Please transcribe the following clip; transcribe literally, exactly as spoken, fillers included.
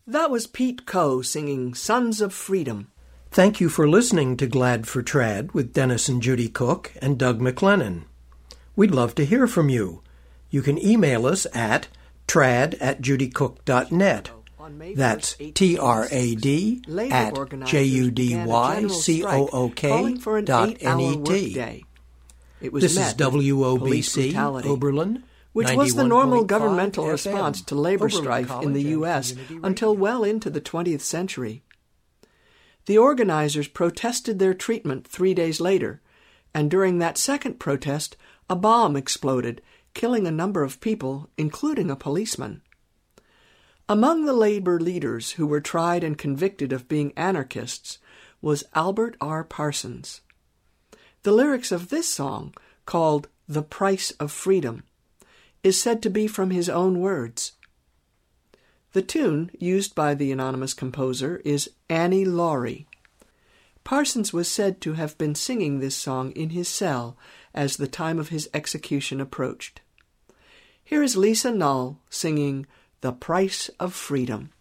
That was Pete Coe singing Sons of Freedom. Thank you for listening to Glad for Trad with Dennis and Judy Cook and Doug McLennan. We'd love to hear from you. You can email us at trad at judycook dot net. That's T R A D at J U D Y C O O K dot N E T. This is W O B C, Oberlin, which was the normal governmental response to labor strife in the U S until well into the twentieth century. The organizers protested their treatment three days later, and during that second protest, a bomb exploded, killing a number of people, including a policeman. Among the labor leaders who were tried and convicted of being anarchists was Albert R. Parsons. The lyrics of this song, called The Price of Freedom, is said to be from his own words. The tune used by the anonymous composer is Annie Laurie. Parsons was said to have been singing this song in his cell as the time of his execution approached. Here is Lisa Null singing The Price of Freedom.